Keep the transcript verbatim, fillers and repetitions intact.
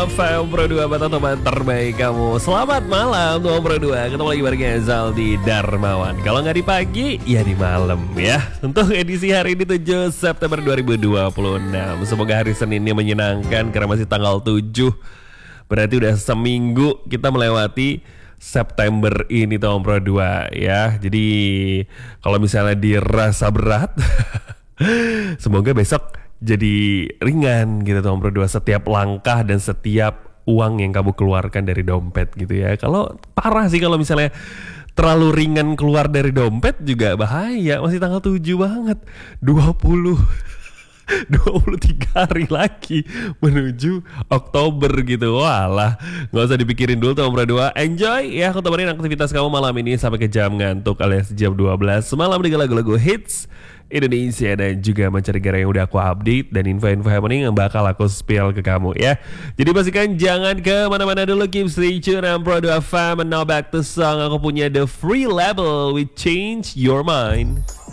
F M Pro dua, Batas teman terbaik kamu. Selamat malam Tuan Pro dua. Ketemu lagi bareng Zaldi Darmawan. Kalau nggak di pagi, ya di malam ya. Untuk edisi hari ini tujuh September dua ribu dua puluh enam. Semoga hari Seninnya menyenangkan karena masih tanggal tujuh. Berarti udah seminggu kita melewati September ini Tuan Pro dua ya. Jadi kalau misalnya dirasa berat semoga besok jadi ringan gitu Tuan Pro dua, setiap langkah dan setiap uang yang kamu keluarkan dari dompet gitu ya. Kalau parah sih kalau misalnya terlalu ringan keluar dari dompet juga bahaya. Masih tanggal tujuh banget, dua puluh dua puluh tiga hari lagi menuju Oktober gitu. Walah, gak usah dipikirin dulu Tuan Pro dua. Enjoy ya, aku temenin aktivitas kamu malam ini sampai ke jam ngantuk alias jam dua belas malam dengan lagu-lagu hits Indonesia dan juga mancanegara yang udah aku update dan info-info happening yang bakal aku spill ke kamu ya. Jadi pastikan jangan ke mana-mana dulu, keep stay tune on Pro dua F M. And now back to song, aku punya The Free Label with Change Your Mind.